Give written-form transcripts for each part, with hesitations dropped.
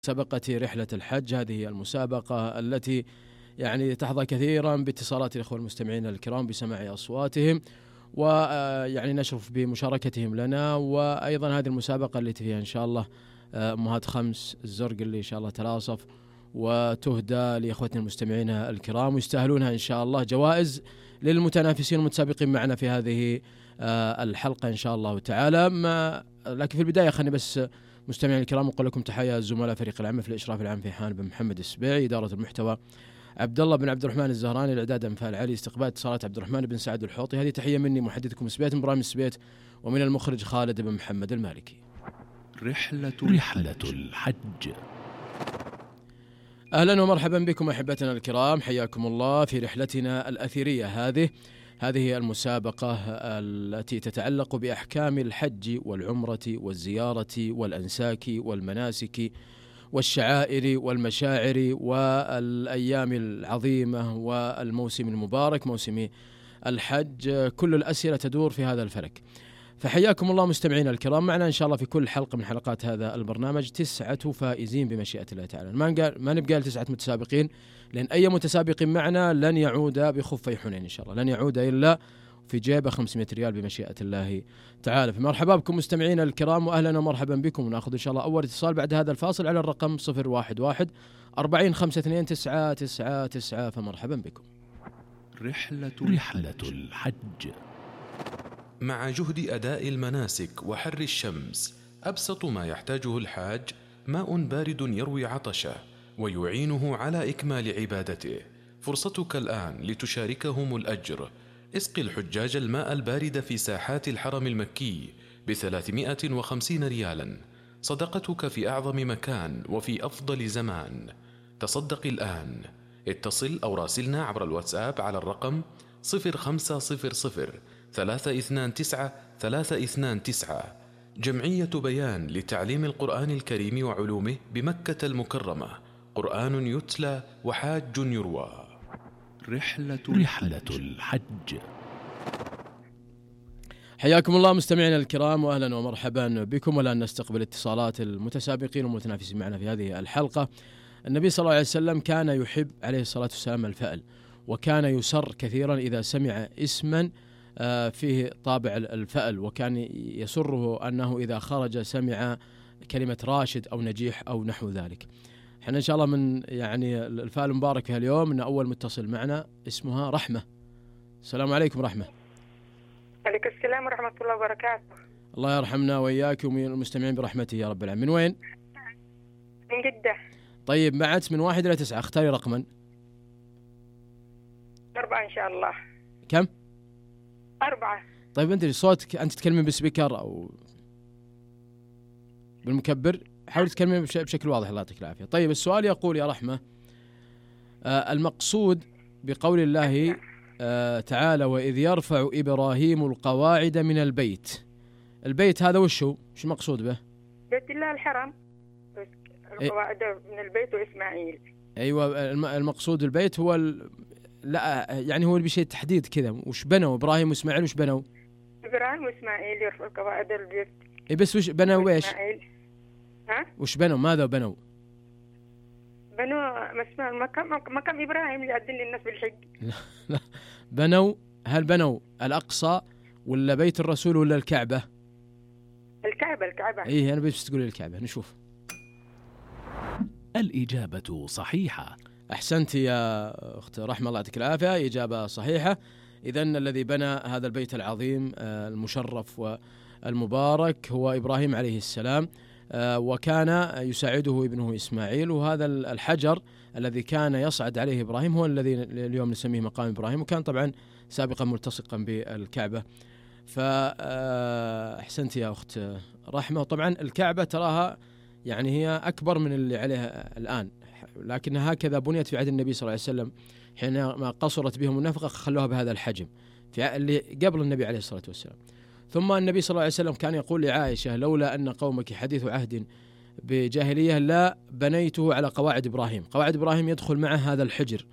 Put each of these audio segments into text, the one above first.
مسابقة رحلة الحج. هذه المسابقة التي يعني تحظى كثيرا باتصالات الإخوة المستمعين الكرام بسماع أصواتهم، ويعني نشرف بمشاركتهم لنا. وأيضا هذه المسابقة التي فيها إن شاء الله أمهات 5 الزرق اللي إن شاء الله تلاصف وتهدى لإخوتنا المستمعين الكرام، ويستاهلونها إن شاء الله جوائز للمتنافسين المتسابقين معنا في هذه الحلقة إن شاء الله تعالى. لكن في البداية خلني بس مستمعين الكرام أقول لكم تحية زملاء فريق العمل في الإشراف العام في حان بن محمد السبيعي، إدارة المحتوى عبد الله بن عبد الرحمن الزهراني، الإعداد أنفال علي، استقبال اتصالات عبد الرحمن بن سعد الحوطي. هذه تحية مني محدثكم السبيت إبراهيم السبيت، ومن المخرج خالد بن محمد المالكي. رحلة الحج. أهلا ومرحبا بكم أحبتنا الكرام، حياكم الله في رحلتنا الأثيرية هذه المسابقة التي تتعلق بأحكام الحج والعمرة والزيارة والأنساك والمناسك والشعائر والمشاعر والأيام العظيمة والموسم المبارك موسم الحج. كل الأسئلة تدور في هذا الفلك. فحياكم الله مستمعين الكرام، معنا إن شاء الله في كل حلقة من حلقات هذا البرنامج 9 فائزين بمشيئة الله تعالى. ما نبقى 9 متسابقين، لأن أي متسابق معنا لن يعود بخفي حنين إن شاء الله، لن يعود إلا في جيبه 500 ريال بمشيئة الله تعالى. فمرحبا بكم مستمعين الكرام، وأهلا ومرحبا بكم. ونأخذ إن شاء الله أول اتصال بعد هذا الفاصل على الرقم 011 40 52 999. فمرحبا بكم. رحلة الحج. مع جهد أداء المناسك وحر الشمس، أبسط ما يحتاجه الحاج ماء بارد يروي عطشه ويعينه على إكمال عبادته. فرصتك الآن لتشاركهم الأجر. اسقي الحجاج الماء البارد في ساحات الحرم المكي ب350 ريالا، صدقتك في أعظم مكان وفي أفضل زمان. تصدق الآن، اتصل أو راسلنا عبر الواتساب على الرقم 0500 329 329. جمعية بيان لتعليم القرآن الكريم وعلومه بمكة المكرمة، قرآن يتلى وحاج يروى. رحلة الحج. حياكم الله مستمعينا الكرام، واهلا ومرحبا بكم. والان نستقبل اتصالات المتسابقين والمتنافسين معنا في هذه الحلقة. النبي صلى الله عليه وسلم كان يحب عليه الصلاة والسلام الفأل، وكان يسر كثيرا إذا سمع اسما فيه طابع الفأل، وكان يسره أنه إذا خرج سمع كلمة راشد أو نجيح أو نحو ذلك. احنا إن شاء الله من يعني الفأل المبارك في اليوم أن أول متصل معنا اسمها رحمة. السلام عليكم رحمة. عليكم السلام ورحمة الله وبركاته. الله يرحمنا وإياك ومن المستمعين برحمته يا رب العالمين. من وين؟ من جدة. طيب معت من 1 إلى 9، اختاري رقما. 4 إن شاء الله. كم؟ 4. طيب أنت صوتك، أنت تتكلمين بسبيكر أو بالمكبر؟ حاول تتكلمين بشكل واضح الله يعطيك العافية. طيب السؤال يقول يا رحمة، المقصود بقول الله تعالى وإذ يرفع إبراهيم القواعد من البيت. البيت هذا وش المقصود به؟ بيت الله الحرم، القواعد من البيت وإسماعيل. أيوة المقصود البيت هو لا يعني هو بشيء تحديد كذا. وش بنوا إبراهيم وإسماعيل؟ وش بنوا؟ إبراهيم وإسماعيل يرفع القواعد البيت. إيه بس وش بنوا إيش؟ ها؟ وش بنوا؟ ماذا بنوا؟ بنوا مقام إبراهيم اللي يأذن للناس بالحج. لا بنوا، هل بنوا الأقصى ولا بيت الرسول ولا الكعبة؟ الكعبة. إيه أنا بس تقولي الكعبة نشوف. الإجابة صحيحة. أحسنت يا أخت رحمة الله يعطيك العافية، إجابة صحيحة. إذن الذي بنى هذا البيت العظيم المشرف والمبارك هو إبراهيم عليه السلام، وكان يساعده ابنه إسماعيل. وهذا الحجر الذي كان يصعد عليه إبراهيم هو الذي اليوم نسميه مقام إبراهيم، وكان طبعا سابقا ملتصقا بالكعبة. فأحسنت يا أخت رحمة. وطبعا الكعبة تراها يعني هي أكبر من اللي عليها الآن، لكنها هكذا بنيت في عهد النبي صلى الله عليه وسلم حينما قصرت بهم النفقة خلوها بهذا الحجم في اللي قبل النبي عليه الصلاة والسلام. ثم النبي صلى الله عليه وسلم كان يقول لعائشة لولا أن قومك حديث عهد بجاهلية لا بنيته على قواعد إبراهيم. قواعد إبراهيم يدخل معه هذا الحجر،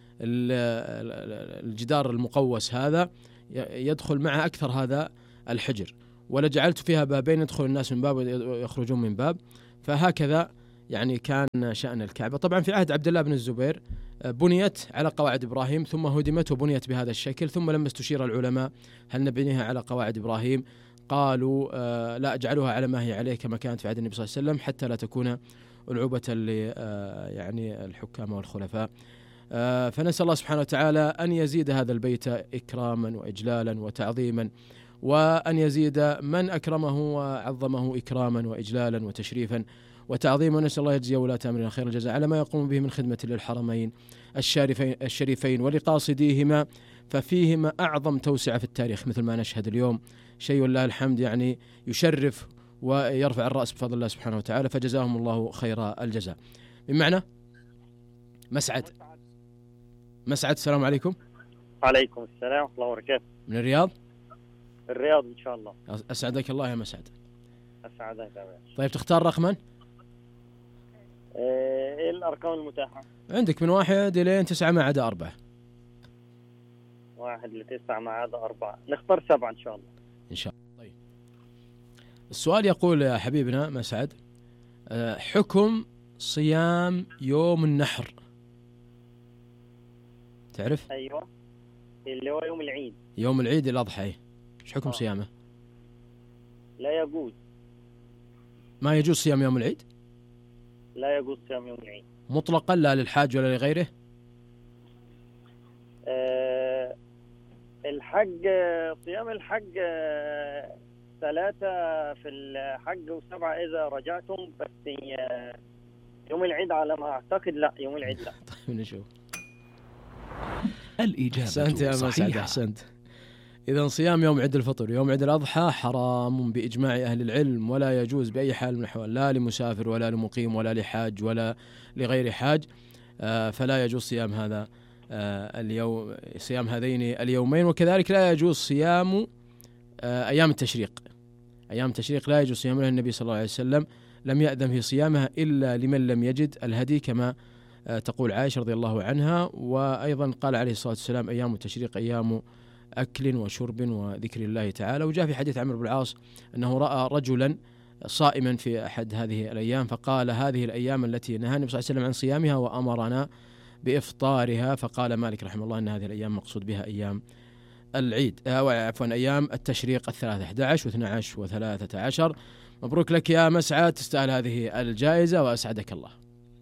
الجدار المقوس هذا يدخل معه أكثر هذا الحجر، ولجعلت فيها بابين يدخل الناس من باب ويخرجون من باب. فهكذا يعني كان شأن الكعبة. طبعا في عهد عبد الله بن الزبير بنيت على قواعد إبراهيم ثم هدمت وبنيت بهذا الشكل، ثم لما استشير العلماء هل نبنيها على قواعد إبراهيم قالوا لا، اجعلوها على ما هي عليه كما كانت في عهد النبي صلى الله عليه وسلم حتى لا تكون ألعوبة يعني الحكام والخلفاء. فنسأل الله سبحانه وتعالى أن يزيد هذا البيت إكراما وإجلالا وتعظيما، وأن يزيد من أكرمه وعظمه إكراما وإجلالا وتشريفا وتعظيما. نسأل الله يجزي ولاة أمرنا خير الجزاء على ما يقوم به من خدمة للحرمين الشريفين ولقاصديهما، ففيهما أعظم توسعة في التاريخ مثل ما نشهد اليوم. شيء لله الحمد، يعني يشرف ويرفع الرأس بفضل الله سبحانه وتعالى، فجزاهم الله خير الجزاء. بمعنى مسعد، السلام عليكم. عليكم السلام ورحمة الله وبركاته. من الرياض إن شاء الله. أسعدك الله يا مسعد. أسعدك يا باشا. طيب تختار رقما؟ إيه الأرقام المتاحة؟ عندك من 1 إلى 9 ما عدا 4. 1 ل9 ما عدا 4. نختار 7 إن شاء الله. إن شاء الله. طيب السؤال يقول يا حبيبنا مسعد، حكم صيام يوم النحر، تعرف؟ أيوة، اللي هو يوم العيد. يوم العيد الأضحى، إيش حكم صيامه؟ لا يجوز. ما يجوز صيام يوم العيد؟ لا يجوز صيام يوم العيد مطلقا، لا للحاج ولا لغيره؟ الحج، صيام الحج 3 في الحج و7 إذا رجعتم، بس يوم العيد على ما أعتقد لا، يوم العيد لا. طيب نشوف. الإجابة أحسنت يا مسعد، صحيحة. أحسنت. إذن صيام يوم عيد الفطر ويوم عيد الأضحى حرام بإجماع أهل العلم، ولا يجوز بأي حال من الأحوال، لا لمسافر ولا لمقيم ولا لحاج ولا لغير حاج. فلا يجوز صيام هذا اليوم، صيام هذين اليومين. وكذلك لا يجوز صيام أيام التشريق. أيام التشريق لا يجوز صيامها. النبي صلى الله عليه وسلم لم يأذن في صيامها إلا لمن لم يجد الهدي، كما تقول عائشة رضي الله عنها. وأيضا قال عليه الصلاة والسلام أيام التشريق أيام أكل وشرب وذكر الله تعالى. وجاء في حديث عمرو بن العاص أنه رأى رجلا صائما في أحد هذه الأيام فقال هذه الأيام التي نهى النبي صلى الله عليه وسلم عن صيامها وأمرنا بإفطارها. فقال مالك رحمه الله أن هذه الأيام مقصود بها أيام العيد، عفوا أيام التشريق 11 و12 و13. مبروك لك يا مسعد، تستاهل هذه الجائزة وأسعدك الله.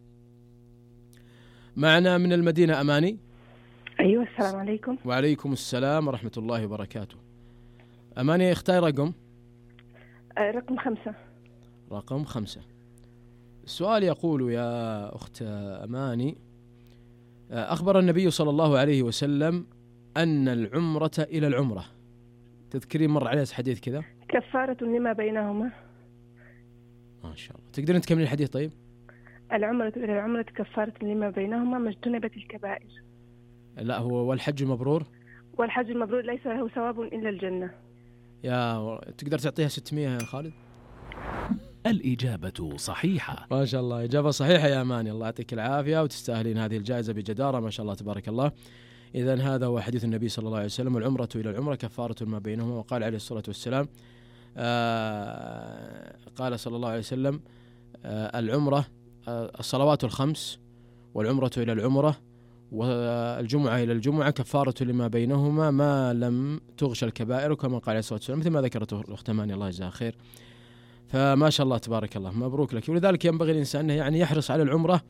معنا من المدينة أماني. أيوة، السلام عليكم. وعليكم السلام ورحمة الله وبركاته. أماني اختار رقم. رقم 5. رقم 5. السؤال يقول يا أخت أماني، أخبر النبي صلى الله عليه وسلم أن العمرة إلى العمرة، تذكرين مر عليه حديث كذا؟ كفارة لما بينهما. ما شاء الله. تقدرين تكملين الحديث طيب؟ العمرة إلى العمرة كفارة لما بينهما ما اجتنبت الكبائر. لا، هو والحج المبرور. والحج المبرور ليس له ثواب إلا الجنة. تقدر تعطيها 600 يا خالد؟ الإجابة صحيحة. ما شاء الله، إجابة صحيحة يا أماني، الله يعطيك العافية وتستاهلين هذه الجائزة بجدارة، ما شاء الله تبارك الله. إذن هذا هو حديث النبي صلى الله عليه وسلم، العمرة إلى العمرة كفارة ما بينهما. وقال عليه الصلاة والسلام قال صلى الله عليه وسلم العمرة الصلوات الخمس والعمرة إلى العمرة والجمعة إلى الجمعة كفارة لما بينهما ما لم تغش الكبائر، كما قال عليه الصلاة والسلام، مثل ما ذكرته الأخت أماني الله يجزاها خير. فما شاء الله تبارك الله، مبروك لك. ولذلك ينبغي الإنسان يعني يحرص على العمرة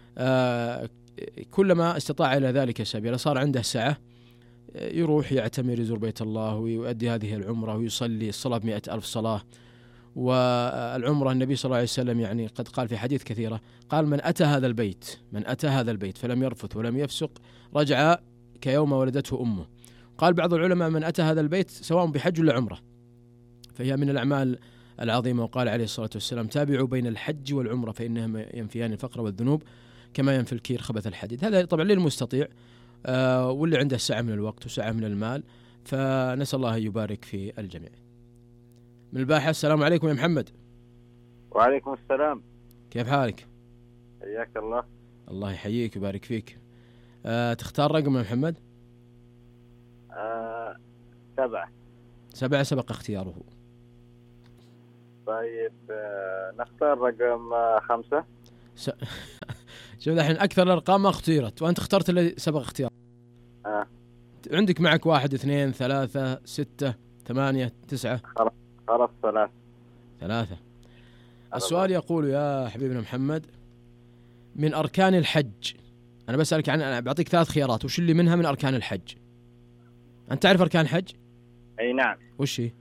كلما استطاع إلى ذلك سبيلا. صار عنده سعة يروح يعتمر يزور بيت الله ويؤدي هذه العمرة ويصلي الصلاة 100,000 صلاة. والعمرة النبي صلى الله عليه وسلم يعني قد قال في حديث كثيرة، قال من أتى هذا البيت فلم يرفث ولم يفسق رجع كيوم ولدته أمه. قال بعض العلماء من أتى هذا البيت سواء بحج ولا عمرة، فهي من الأعمال العظيمة. وقال عليه الصلاة والسلام تابعوا بين الحج والعمرة فإنهما ينفيان الفقر والذنوب كما ينفي الكير خبث الحديد. هذا طبعا للمستطيع واللي عنده سعة من الوقت وسعة من المال، فنسأل الله أن يبارك في الجميع. من الباحة، السلام عليكم يا محمد. وعليكم السلام، كيف حالك؟ حياك الله. الله يحييك ويبارك فيك. تختار رقم يا محمد؟ 7. 7 سبق اختياره. طيب نختار رقم 5. شوف الحين أكثر الأرقام ما اختيرت وأنت اخترت اللي سبق اختيار. عندك معك 1 2 3 6 8 9. خلاص 3. السؤال يقول يا حبيبنا محمد: من أركان الحج، أنا بسألك أنا بعطيك 3 خيارات، وش اللي منها من أركان الحج؟ أنت تعرف أركان الحج؟ أي نعم. وش هي؟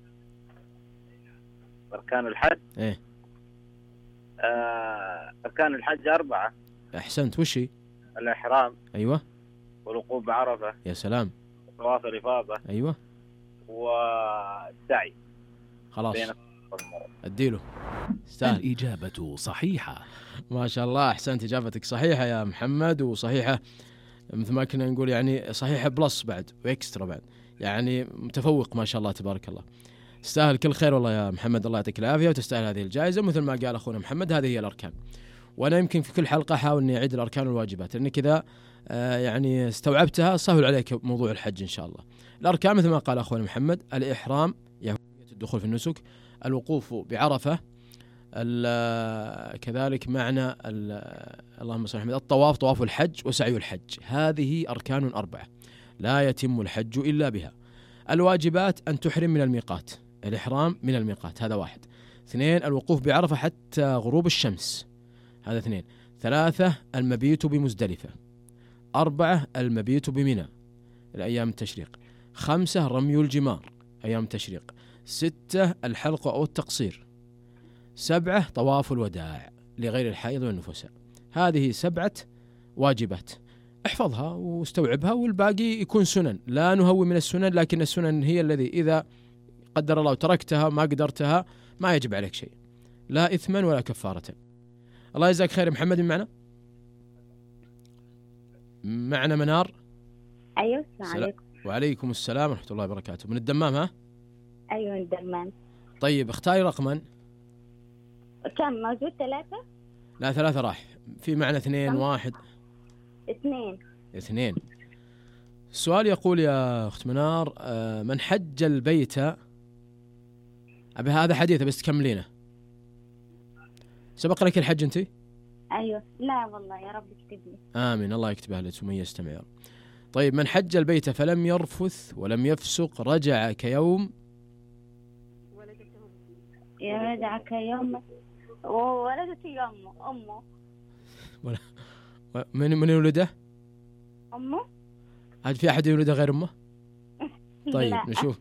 أركان الحج؟ إيه. أركان الحج 4. أحسنت. وش هي؟ الإحرام. أيوة. والوقوف بعرفة. يا سلام. طواف الإفاضة. أيوة. والسعي. خلاص أديله. استاهل. الإجابة صحيحة. ما شاء الله، أحسنت، إجابتك صحيحة يا محمد، وصحيحة مثل ما كنا نقول يعني صحيحة بلس بعد وإكسترا بعد، يعني متفوق ما شاء الله تبارك الله. تستاهل كل خير والله يا محمد، الله يعطيك العافية، وتستاهل هذه الجائزة. مثل ما قال أخونا محمد هذه هي الأركان، وأنا يمكن في كل حلقة أحاول أني أعيد الأركان والواجبات، لأن كذا يعني استوعبتها سهل عليك موضوع الحج إن شاء الله. الأركان مثل ما قال أخونا محمد: الإحرام يعني الدخول في النسك، الوقوف بعرفة، كذلك معنى اللهم صل على محمد الطواف، طواف الحج، وسعي الحج. هذه أركان 4 لا يتم الحج إلا بها. الواجبات: أن تحرم من الميقات، الإحرام من الميقات، هذا 1. 2 الوقوف بعرفة حتى غروب الشمس، هذا 2. 3 المبيت بمزدلفة. 4 المبيت بمنى الأيام التشريق. 5 رمي الجمار أيام التشريق. 6 الحلق أو التقصير. 7 طواف الوداع لغير الحائض والنفساء. هذه 7 واجبات، احفظها واستوعبها، والباقي يكون سنن، لا نهوي من السنن، لكن السنن هي الذي إذا قدر الله تركتها ما قدرتها ما يجب عليك شيء، لا إثما ولا كفارة. الله يجزاك خير. محمد من معنا منار. أيوة السلام عليكم. وعليكم السلام ورحمة الله وبركاته. من الدمام ها؟ أيوة الدمام. طيب اختاري رقما. كم موجود؟ 3؟ لا 3 راح، في معنى 2 1. 2. السؤال يقول يا أخت منار: من حج البيت، أبي هذا حديث بس تكملينه. سبق لك الحج أنت؟ أيوة. لا والله يا رب اكتبني. آمين، الله يكتبها لك سمية استمع. طيب: من حج البيت فلم يرفث ولم يفسق رجع كيوم رجع كيوم وولدت أمه. من يولده؟ أمه. هل في أحد يولده غير أمه؟ طيب لا. نشوف.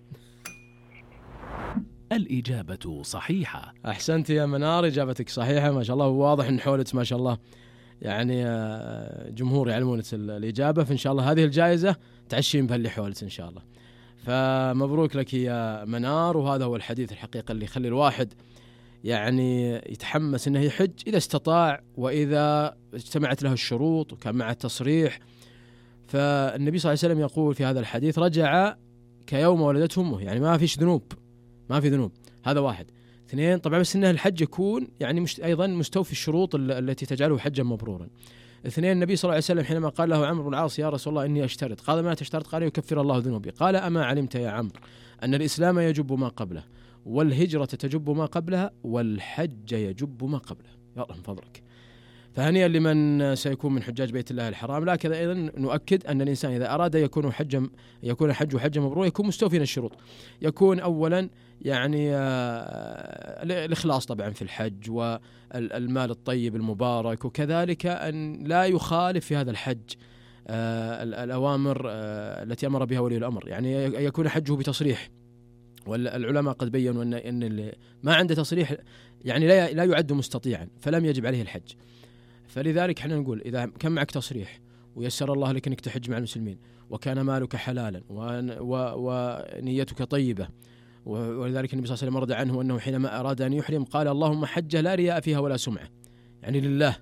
الإجابة صحيحة. أحسنت يا منار، إجابتك صحيحة ما شاء الله، واضح إن حولت ما شاء الله يعني جمهور يعلمون الإجابة، فإن شاء الله هذه الجائزة تعشين بها اللي حولت إن شاء الله. فمبروك لك يا منار، وهذا هو الحديث الحقيقة اللي يخلي الواحد يعني يتحمس إنه يحج إذا استطاع، وإذا اجتمعت له الشروط وكان معه تصريح. فالنبي صلى الله عليه وسلم يقول في هذا الحديث: رجع كيوم ولدته أمه، يعني ما فيش ذنوب، ما في ذنوب. هذا 1. 2 طبعا بس إنه الحج يكون يعني أيضا مستوفي الشروط التي تجعله حجا مبرورا. 2 النبي صلى الله عليه وسلم حينما قال له عمرو بن العاص: يا رسول الله إني أشترط. قال: ما تشترط؟ قال: يكفر الله ذنوبي. قال: أما علمت يا عمرو أن الإسلام يجب ما قبله، والهجرة تجب ما قبلها، والحج يجب ما قبله. يا الله من فضلك. فهنيئا لمن سيكون من حجاج بيت الله الحرام. لكن أيضا نؤكد أن الإنسان إذا أراد يكون حج حجا مبرورا يكون مستوفيا الشروط. يكون أولا يعني الإخلاص طبعا في الحج، والمال الطيب المبارك، وكذلك أن لا يخالف في هذا الحج الأوامر التي أمر بها ولي الأمر، يعني يكون حجه بتصريح. والعلماء قد بيّنوا أن اللي ما عنده تصريح يعني لا يعد مستطيعا، فلم يجب عليه الحج. فلذلك احنا نقول إذا كان معك تصريح ويسر الله لك أنك تحج مع المسلمين، وكان مالك حلالا ونيتك طيبة، ولذلك النبي صلى الله عليه وسلم رضي عنه أنه حينما أراد أن يحرم قال: اللهم حجة لا رياء فيها ولا سمعة، يعني لله.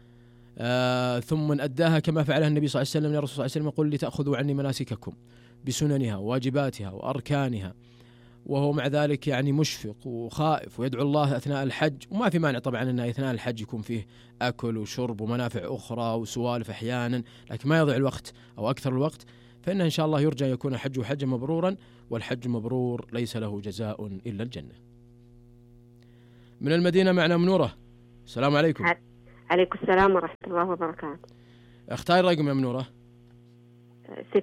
ثم أداها كما فعلها النبي صلى الله عليه وسلم. يا رسول الله صلى الله عليه وسلم يقول: لتأخذوا عني مناسككم بسننها وواجباتها وأركانها، وهو مع ذلك يعني مشفق وخائف ويدعو الله أثناء الحج. وما في مانع طبعا أن أثناء الحج يكون فيه أكل وشرب ومنافع أخرى وسوالف أحيانا، لكن ما يضيع الوقت أو أكثر الوقت، فإنه إن شاء الله يرجى يكون حجه حجا مبرورا، والحج مبرور ليس له جزاء إلا الجنة. من المدينة معنا منورة. السلام عليكم. عليكم السلام ورحمة الله وبركاته. اختاري رقم يا منورة. 6.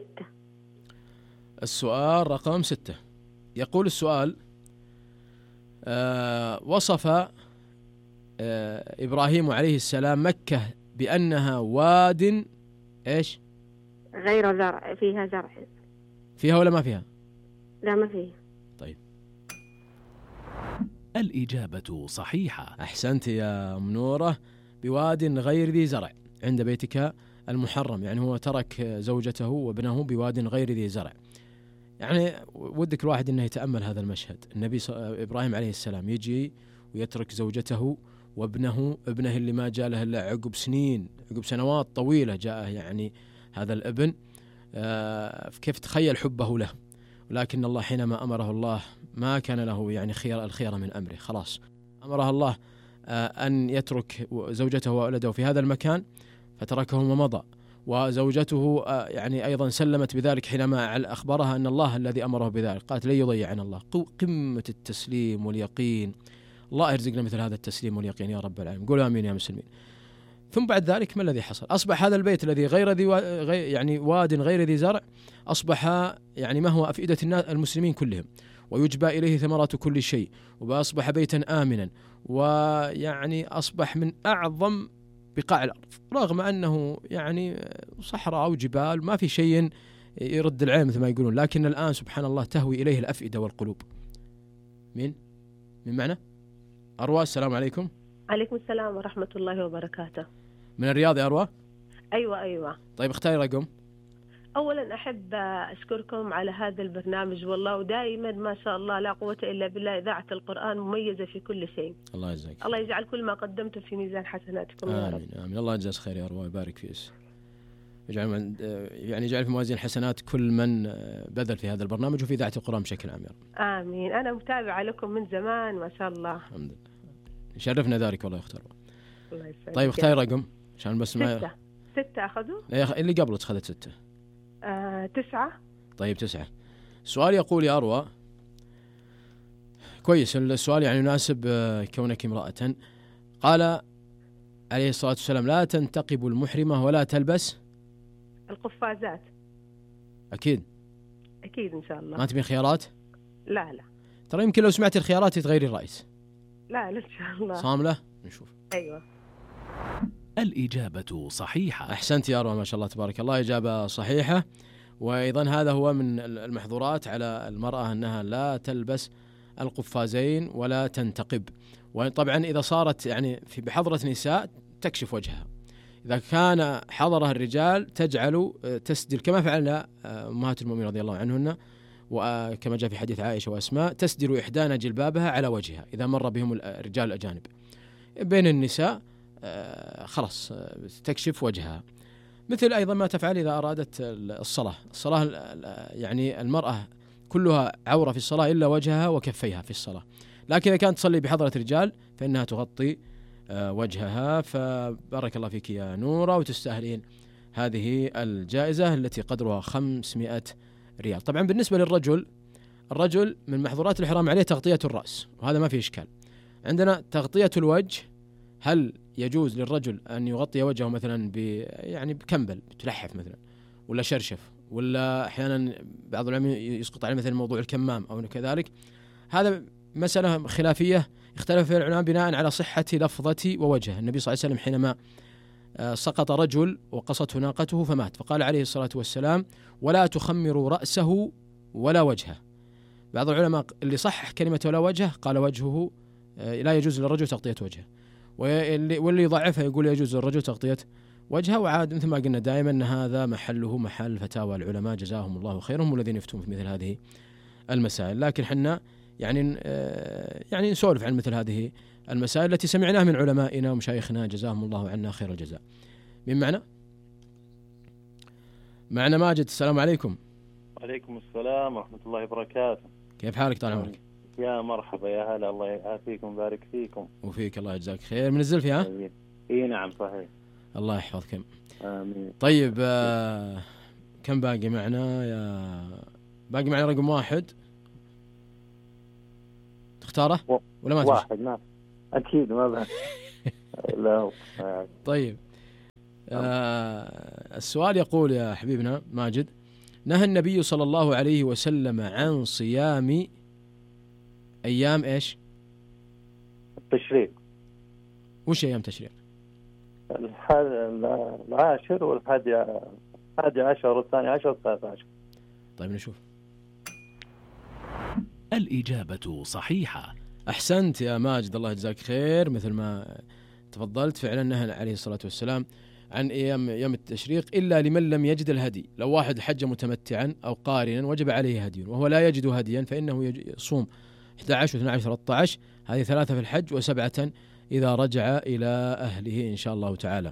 السؤال رقم 6. يقول السؤال: وصف إبراهيم عليه السلام مكة بأنها واد إيش؟ غير زرع، فيها زرع. فيها ولا ما فيها؟ لا ما فيها. طيب الإجابة صحيحة. أحسنت يا منورة، بواد غير ذي زرع عند بيتك المحرم. يعني هو ترك زوجته وابنه بواد غير ذي زرع. يعني ودك الواحد أنه يتأمل هذا المشهد. النبي إبراهيم عليه السلام يجي ويترك زوجته وابنه اللي ما جاء له إلا عقب سنوات طويلة جاءه يعني هذا الابن. كيف تخيل حبه له. ولكن الله حينما أمره الله ما كان له يعني الخير من أمره، خلاص أمره الله أن يترك زوجته وولده في هذا المكان فتركهم ومضى. وزوجته يعني أيضا سلمت بذلك حينما أخبرها أن الله الذي أمره بذلك، قالت لن يضيعنا الله. قمة التسليم واليقين. الله يرزقنا مثل هذا التسليم واليقين يا رب العالمين. قولوا آمين يا مسلمين. ثم بعد ذلك ما الذي حصل؟ أصبح هذا البيت الذي غير ذي يعني واد غير ذي زرع أصبح يعني ما هو أفئدة المسلمين كلهم، ويجبى إليه ثمرات كل شيء، وأصبح بيتا آمنا، ويعني أصبح من أعظم بقاع الأرض، رغم أنه يعني صحراء أو جبال ما في شيء يرد العين مثل ما يقولون. لكن الآن سبحان الله تهوي إليه الأفئدة والقلوب. من معنا؟ أروى، السلام عليكم. عليكم السلام ورحمة الله وبركاته. من الرياض يا أروى؟ أيوة. طيب اختاري رقم. أولا أحب أشكركم على هذا البرنامج والله، ودائما ما شاء الله لا قوة إلا بالله، إذاعة القرآن مميزة في كل شيء. الله يجزاك. الله يجعل كل ما قدمتم في ميزان حسناتكم يا رب. آمين. الله يجزاك خير يا أروى، يبارك فيك. يجعل في موازين حسنات كل من بذل في هذا البرنامج وفي إذاعة القرآن بشكل عام يا رب. آمين. أنا متابعة لكم من زمان ما شاء الله. الحمد لله. شرفنا ذلك والله يا أخت أروى. الله يسعدك. طيب اختاري رقم عشان بس ما 6 أخذوا؟ اللي قبله أخذت 6. 9. طيب 9. السؤال يقول يا أروى، كويس السؤال يعني يناسب كونك امرأة. قال عليه الصلاة والسلام: لا تنتقب المحرمة ولا تلبس القفازات. أكيد إن شاء الله. ما تبين خيارات؟ لا ترى يمكن لو سمعت الخيارات تغيري الرأي. لا إن شاء الله. صاملة نشوف. أيوة. الإجابة صحيحة. أحسنت يا أروى، ما شاء الله تبارك الله، إجابة صحيحة. وأيضا هذا هو من المحظورات على المرأة أنها لا تلبس القفازين ولا تنتقب. وطبعا إذا صارت يعني في بحضرة نساء تكشف وجهها. إذا كان حضرها الرجال تجعل تسدل كما فعلنا أمهات المؤمنين رضي الله عنهن، وكما جاء في حديث عائشة وأسماء: تسدل إحدانا جلبابها على وجهها إذا مر بهم الرجال الأجانب. بين النساء خلاص تكشف وجهها. مثل أيضا ما تفعل إذا أرادت الصلاة يعني المرأة كلها عورة في الصلاة إلا وجهها وكفيها في الصلاة. لكن إذا كانت تصلي بحضرة رجال فإنها تغطي وجهها. فبارك الله فيك يا نورة، وتستاهلين هذه الجائزة التي قدرها 500 ريال. طبعا بالنسبة الرجل من محظورات الإحرام عليه تغطية الرأس، وهذا ما فيه إشكال. عندنا تغطية الوجه، هل يجوز للرجل أن يغطي وجهه مثلا يعني بكمبل بتلحف مثلا، ولا شرشف، ولا أحيانا بعض العلماء يسقط عليه مثلا موضوع الكمام أو كذلك؟ هذا مسألة خلافية اختلف فيها العلماء بناء على صحة لفظة ووجه. النبي صلى الله عليه وسلم حينما سقط رجل وقصته ناقته فمات، فقال عليه الصلاة والسلام: ولا تخمروا رأسه ولا وجهه. بعض العلماء اللي صحح كلمة ولا وجهه قال وجهه لا يجوز للرجل تغطية وجهه، واللي يضعفها يقول يجوز للرجل تغطية وجهه. وعاد مثل ما قلنا دائما أن هذا محله محل فتاوى العلماء جزاهم الله خيرهم والذين يفتون في مثل هذه المسائل. لكن حنا يعني نسولف عن مثل هذه المسائل التي سمعناها من علمائنا ومشايخنا جزاهم الله عنا خير الجزاء. من معنا ماجد، السلام عليكم. وعليكم السلام ورحمة الله وبركاته. كيف حالك طال عمرك؟ يا مرحبا يا هلا، الله يعافيكم ويبارك فيكم. وفيك الله يجزاك خير. من الزلفي ها؟ اي نعم صحيح. الله يحفظكم. آمين. طيب كم باقي معنا باقي معنا رقم 1 تختاره ولا ما واحد؟ ما أكيد ما بها. لا. طيب السؤال يقول يا حبيبنا ماجد: نهى النبي صلى الله عليه وسلم عن صيام أيام إيش؟ التشريق. وش أيام تشريق؟ العاشر والحادي عشر والثاني عشر والثالث عشر. طيب نشوف. الإجابة صحيحة. أحسنت يا ماجد، الله يجزاك خير. مثل ما تفضلت، فعلا نهى عليه الصلاة والسلام عن أيام التشريق إلا لمن لم يجد الهدي. لو واحد حج متمتعا أو قارنا وجب عليه هدي، وهو لا يجد هديا فإنه يصوم 11 و12 13، هذه 3 في الحج و7 إذا رجع إلى أهله إن شاء الله تعالى.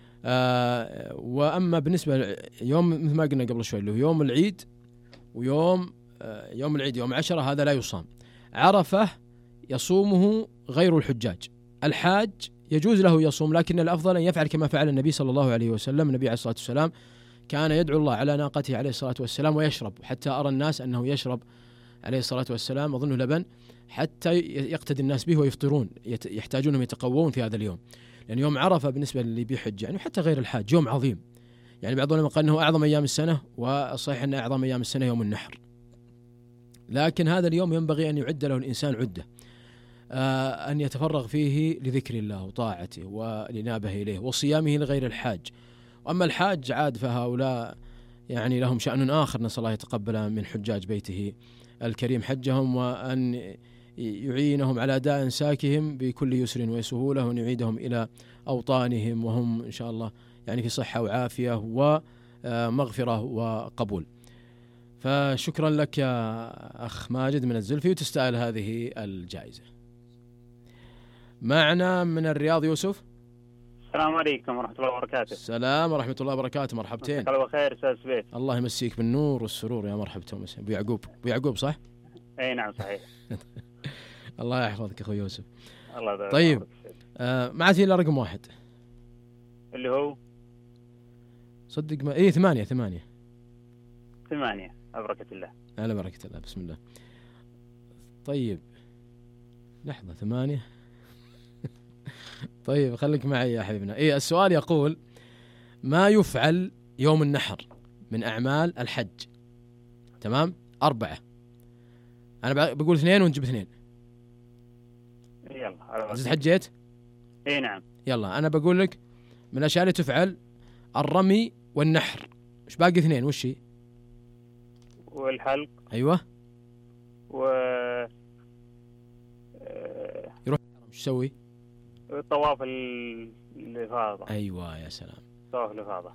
وأما بالنسبة يوم مثل ما قلنا قبل شوي اللي هو يوم العيد ويوم العيد يوم 10، هذا لا يصام. عرفة يصومه غير الحجاج. الحاج يجوز له يصوم، لكن الأفضل أن يفعل كما فعل النبي صلى الله عليه وسلم. النبي عليه الصلاة والسلام كان يدعو الله على ناقته عليه الصلاة والسلام ويشرب، حتى أرى الناس أنه يشرب عليه الصلاة والسلام أظنه لبن، حتى يقتدي الناس به ويفطرون، يحتاجونهم يتقوون في هذا اليوم. لأن يوم عرفة بالنسبة للي بيحج يعني حتى غير الحاج يوم عظيم، يعني بعض العلماء قال أنه أعظم أيام السنة، والصحيح أن أعظم أيام السنة يوم النحر. لكن هذا اليوم ينبغي أن يعد له الإنسان عدة، أن يتفرغ فيه لذكر الله وطاعته والإنابة إليه وصيامه لغير الحاج. وأما الحاج عاد فهؤلاء يعني لهم شأن آخر، نسأل الله يتقبل من حجاج بيته الكريم حجهم، وأن يعينهم على أداء أنساكهم بكل يسر وسهولة، وأن يعيدهم إلى أوطانهم وهم إن شاء الله يعني في صحة وعافية ومغفرة وقبول. فشكرا لك يا أخ ماجد من الزلفي، وتستاهل هذه الجائزة. معنا من الرياض يوسف. السلام عليكم ورحمة الله وبركاته. السلام ورحمة الله وبركاته. مرحبتين. مساك الله خير أستاذ سبيت. الله يمسيك بالنور والسرور يا مرحبتين. أبو يعقوب، أبو يعقوب صح؟ أي نعم صحيح. الله يحفظك أخوي يوسف. الله يبارك. طيب معتي إلا رقم 1 اللي هو صدق ما إيه 8 بركة الله. على بركة الله. بسم الله. طيب لحظة 8. طيب خليك معي يا حبيبنا. إيه السؤال يقول: ما يفعل يوم النحر من أعمال الحج؟ تمام 4. أنا بقول 2 ونجيب 2. يلا زد حجيت. إيه نعم. يلا أنا بقول لك من الأشياء اللي تفعل الرمي والنحر. إيش باقي 2؟ وش هي؟ والحلق. أيوة. يروح إيش يسوي؟ الطواف الإفاضة. أيوة يا سلام. طواف الإفاضة.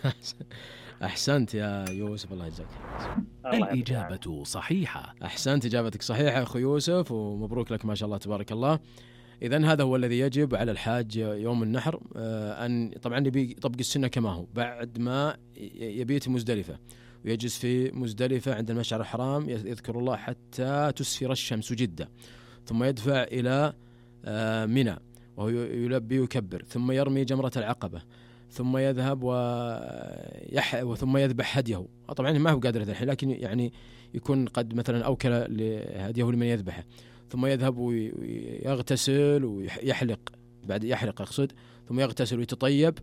أحسنت يا يوسف، الله يجزاك. الإجابة صحيحة. أحسنت، إجابتك صحيحة أخو يوسف، ومبروك لك ما شاء الله تبارك الله. إذن هذا هو الذي يجب على الحاج يوم النحر، أن طبعا يبي يطبق السنة كما هو، بعد ما يبيت مزدلفة ويجلس في مزدلفة عند المشعر الحرام يذكر الله حتى تسفر الشمس جدة، ثم يدفع إلى منى وهو يلبي ويكبر، ثم يرمي جمرة العقبة، ثم يذهب ثم يذبح هديه. طبعا ما هو قادر الحين، لكن يعني يكون قد مثلا أوكل هديه لمن يذبحه، ثم يذهب ويغتسل ويحلق، بعد يحلق أقصد، ثم يغتسل ويتطيب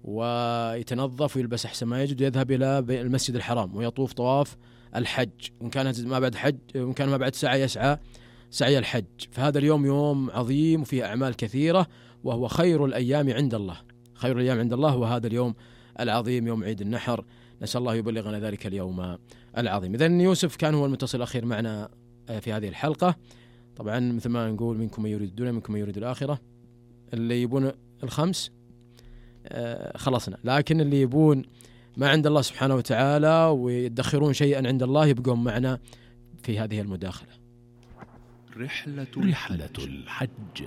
ويتنظف ويلبس أحسن ما يجد، ويذهب إلى المسجد الحرام ويطوف طواف الحج، وإن كان ما بعد حج وإن كان ما بعد ساعة يسعى سعي الحج. فهذا اليوم يوم عظيم وفيه أعمال كثيرة، وهو خير الأيام عند الله. خير الأيام عند الله هو هذا اليوم العظيم، يوم عيد النحر. نسأل الله يبلغنا ذلك اليوم العظيم. إذن يوسف كان هو المتصل الأخير معنا في هذه الحلقة. طبعا مثل ما نقول: منكم من يريد الدنيا منكم من يريد الآخرة. اللي يبون الخمس خلصنا، لكن اللي يبون ما عند الله سبحانه وتعالى ويدخرون شيئا عند الله يبقون معنا في هذه المداخلة. رحلة الحج.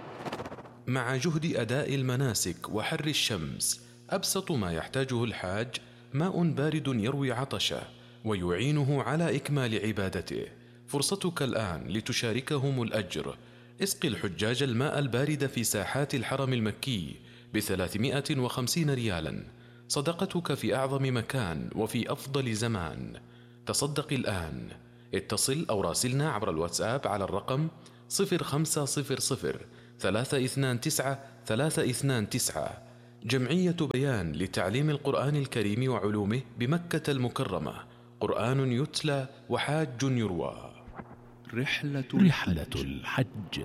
مع جهد أداء المناسك وحر الشمس، أبسط ما يحتاجه الحاج ماء بارد يروي عطشه ويعينه على إكمال عبادته. فرصتك الآن لتشاركهم الأجر. اسقي الحجاج الماء البارد في ساحات الحرم المكي ب350 ريالا، صدقتك في أعظم مكان وفي أفضل زمان. تصدق الآن. اتصل أو راسلنا عبر الواتساب على الرقم 0500 329 329. جمعية بيان لتعليم القرآن الكريم وعلومه بمكة المكرمة. قرآن يتلى وحاج يروى. رحلة الحج.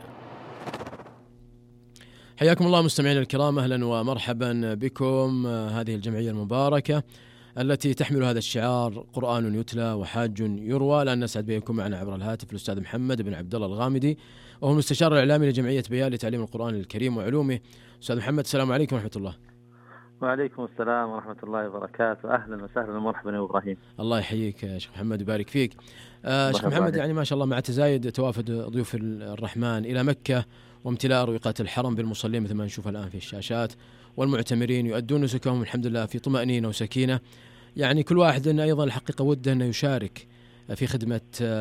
حياكم الله مستمعينا الكرام، أهلا ومرحبا بكم. هذه الجمعية المباركة التي تحمل هذا الشعار قرآن يتلى وحاج يروى. الآن نسعد بكم معنا عبر الهاتف الأستاذ محمد بن عبد الله الغامدي، وهو المستشار الإعلامي لجمعية بيان لتعليم القرآن الكريم وعلومه. أستاذ محمد، السلام عليكم ورحمة الله. وعليكم السلام ورحمة الله وبركاته. أهلا وسهلا ومرحبا يا إبراهيم. الله يحييك يا شيخ محمد ويبارك فيك. شيخ محمد، يعني ما شاء الله مع تزايد توافد ضيوف الرحمن إلى مكة وامتلاء رويقات الحرم بالمصلين مثل ما نشوف الآن في الشاشات، والمعتمرين يؤدون نسكهم الحمد لله في طمأنينة وسكينة. يعني كل واحد أيضا الحقيقة وده أنه يشارك في خدمة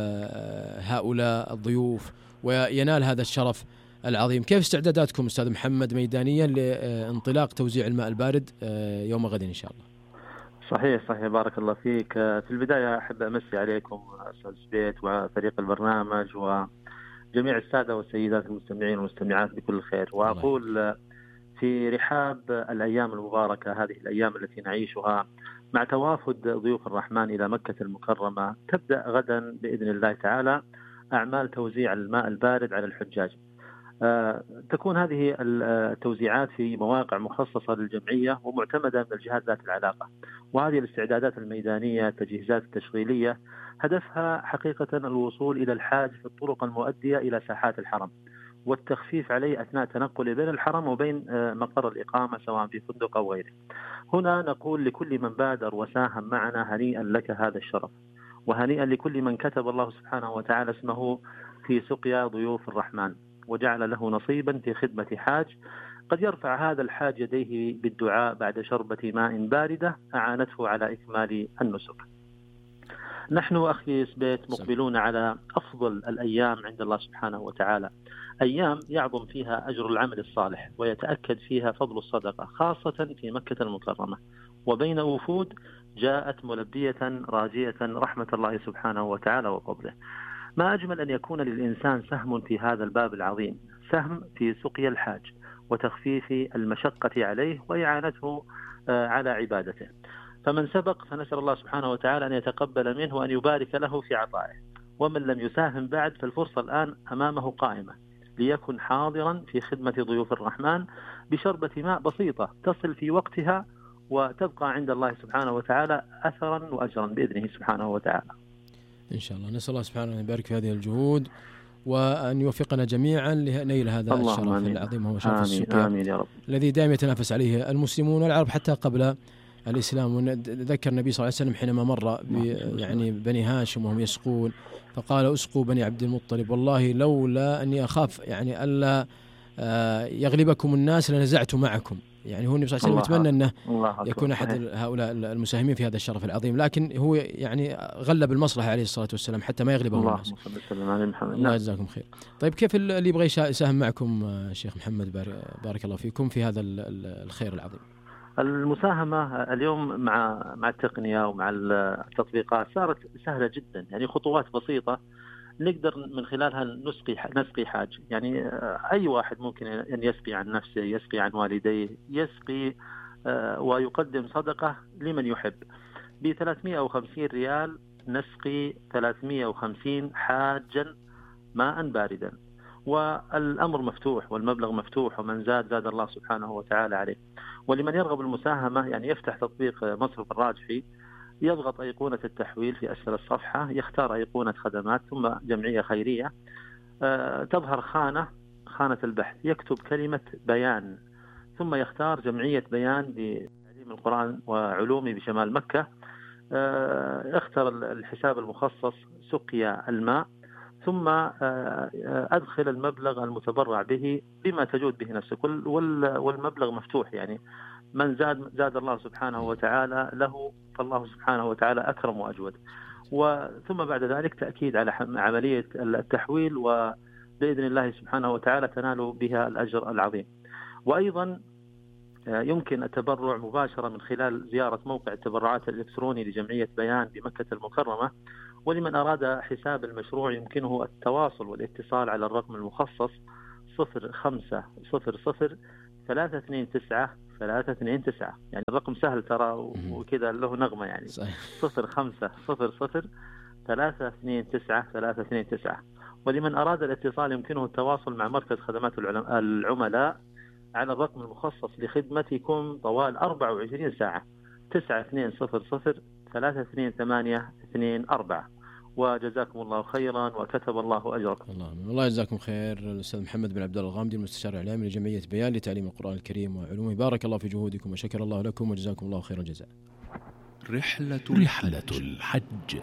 هؤلاء الضيوف وينال هذا الشرف العظيم. كيف استعداداتكم أستاذ محمد ميدانيا لانطلاق توزيع الماء البارد يوم غد إن شاء الله؟ صحيح بارك الله فيك. في البداية أحب أمسي عليكم أستاذ سبيت وفريق البرنامج وجميع السادة والسيدات المستمعين والمستمعات بكل خير، وأقول في رحاب الأيام المباركة، هذه الأيام التي نعيشها مع توافد ضيوف الرحمن إلى مكة المكرمة، تبدأ غدا بإذن الله تعالى أعمال توزيع الماء البارد على الحجاج. تكون هذه التوزيعات في مواقع مخصصة للجمعية ومعتمدة من الجهات ذات العلاقة، وهذه الاستعدادات الميدانية التجهيزات التشغيلية هدفها حقيقة الوصول إلى الحاج في الطرق المؤدية إلى ساحات الحرم والتخفيف عليه أثناء تنقله بين الحرم وبين مقر الإقامة سواء في فندق أو غيره. هنا نقول لكل من بادر وساهم معنا هنيئا لك هذا الشرف، وهنيئا لكل من كتب الله سبحانه وتعالى اسمه في سقيا ضيوف الرحمن وجعل له نصيبا في خدمة حاج قد يرفع هذا الحاج يديه بالدعاء بعد شربة ماء باردة أعانته على إكمال النسك. نحن أخي سبيت مقبلون على أفضل الأيام عند الله سبحانه وتعالى، أيام يعظم فيها أجر العمل الصالح ويتأكد فيها فضل الصدقة، خاصة في مكة المكرمة وبين وفود جاءت ملبية راجية رحمة الله سبحانه وتعالى وفضله. ما أجمل أن يكون للإنسان سهم في هذا الباب العظيم، سهم في سقيا الحاج وتخفيف المشقة عليه وإعانته على عبادته. فمن سبق فنسأل الله سبحانه وتعالى أن يتقبل منه وأن يبارك له في عطائه، ومن لم يساهم بعد فالفرصة الآن أمامه قائمة ليكن حاضرا في خدمة ضيوف الرحمن بشربة ماء بسيطة تصل في وقتها وتبقى عند الله سبحانه وتعالى أثرا وأجرا بإذنه سبحانه وتعالى إن شاء الله. نسأل الله سبحانه أن يبارك في هذه الجهود وأن يوفقنا جميعا لنيل هذا الشرف العظيم، هو شرف السقيا الذي دائما يتنافس عليه المسلمون والعرب حتى قبل الإسلام. ذكر النبي صلى الله عليه وسلم حينما مر يعني بني هاشم وهم يسقون فقال اسقوا بني عبد المطلب والله لولا أني أخاف يعني ألا يغلبكم الناس لنزعت معكم. يعني هو النبي صلى الله عليه وسلم يتمنى أنه يكون أحد هؤلاء المساهمين في هذا الشرف العظيم، لكن هو يعني غلب المصلحة عليه الصلاة والسلام حتى ما يغلبهم الناس. الله يجزاكم خير. طيب كيف اللي يبغى يساهم معكم شيخ محمد بارك الله فيكم في هذا الخير العظيم؟ المساهمة اليوم مع التقنية ومع التطبيقات صارت سهلة جدا، يعني خطوات بسيطة نقدر من خلالها نسقي حاج. يعني أي واحد ممكن أن يسقي عن نفسه، يسقي عن والديه، يسقي ويقدم صدقة لمن يحب. ب 350 ريال نسقي 350 حاجا ماء باردا، والأمر مفتوح والمبلغ مفتوح، ومن زاد الله سبحانه وتعالى عليه. ولمن يرغب المساهمة يعني يفتح تطبيق مصرف الراجحي، يضغط أيقونة التحويل في أسفل الصفحة، يختار أيقونة خدمات ثم جمعية خيرية، تظهر خانة البحث، يكتب كلمة بيان ثم يختار جمعية بيان لتعليم القرآن وعلومه بشمال مكة، اختر الحساب المخصص سقيا الماء، ثم أدخل المبلغ المتبرع به بما تجود به نفسك، والمبلغ مفتوح. يعني من زاد الله سبحانه وتعالى له، فالله سبحانه وتعالى أكرم وأجود. ثم بعد ذلك تأكيد على عملية التحويل، وبإذن الله سبحانه وتعالى تنال بها الأجر العظيم. وأيضا يمكن التبرع مباشرة من خلال زيارة موقع التبرعات الإلكتروني لجمعية بيان بمكة المكرمة. ولمن أراد حساب المشروع يمكنه التواصل والاتصال على الرقم المخصص 0500 يعني الرقم سهل ترى وكذا له نغمة يعني. 0500 ولمن أراد الاتصال يمكنه التواصل مع مركز خدمات العملاء على الرقم المخصص لخدمتكم طوال 24 ساعة 9200-32824. وجزاكم الله خيرا وكتب الله أجركم. الله يجزاكم خير. الأستاذ محمد بن عبد الله الغامدي المستشار الإعلامي لجمعية بيان لتعليم القرآن الكريم وعلومه. بارك الله في جهودكم وشكر الله لكم وجزاكم الله خير الجزاء. رحلة الحج.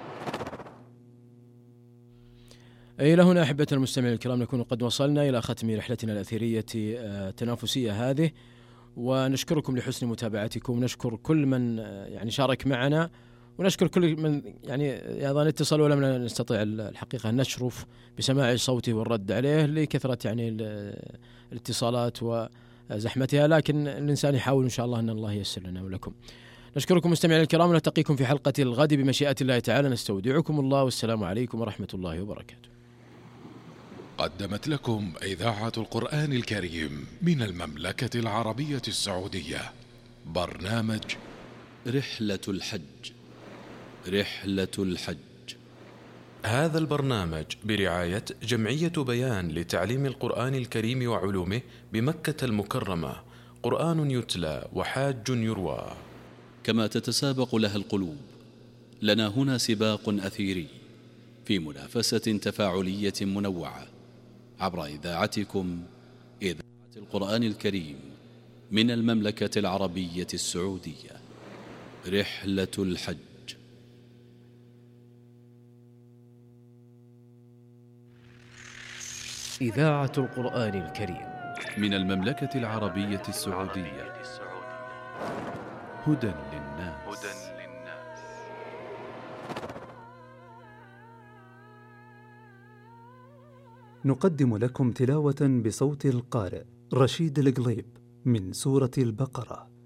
إلى هنا أحبتنا المستمعين الكرام نكون قد وصلنا إلى ختم رحلتنا الأثيرية التنافسية هذه، ونشكركم لحسن متابعتكم. نشكر كل من يعني شارك معنا، ونشكر كل من يعني أيضا اتصل ولم نستطيع الحقيقة أن نشرف بسماع صوته والرد عليه لكثرة يعني الاتصالات وزحمتها، لكن الإنسان يحاول إن شاء الله أن الله ييسر لنا ولكم. نشكركم مستمعينا الكرام، ونلتقيكم في حلقة الغد بمشيئة الله تعالى. نستودعكم الله والسلام عليكم ورحمة الله وبركاته. قدمت لكم إذاعة القرآن الكريم من المملكة العربية السعودية برنامج رحلة الحج. رحلة الحج. هذا البرنامج برعاية جمعية بيان لتعليم القرآن الكريم وعلومه بمكة المكرمة. قرآن يتلى وحاج يروى. كما تتسابق لها القلوب، لنا هنا سباق أثيري في منافسة تفاعلية منوعة عبر إذاعتكم، إذاعة القرآن الكريم من المملكة العربية السعودية. رحلة الحج. إذاعة القرآن الكريم من المملكة العربية السعودية. هدى للناس. نقدم لكم تلاوة بصوت القارئ رشيد القليب من سورة البقرة.